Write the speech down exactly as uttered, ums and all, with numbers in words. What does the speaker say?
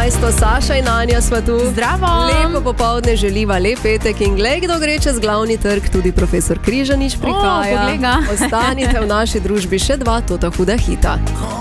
enajsto, Saša in Anja sva tu. Zdravo. Lepo popoldne želiva, lep petek in glej, kdo gre čez glavni trg, tudi profesor Križanič prihaja. O, poglej ga. Ostanite v naši družbi še dva tota huda hita.